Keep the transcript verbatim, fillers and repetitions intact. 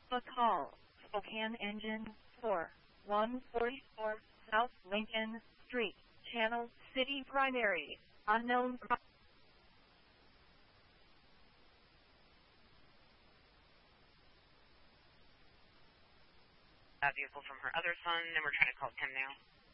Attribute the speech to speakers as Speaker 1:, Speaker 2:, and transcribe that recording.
Speaker 1: The call, Spokane Engine four, one forty-four South Lincoln Street, Channel City Primary, unknown.
Speaker 2: That vehicle from her other son, and we're trying to call Tim now.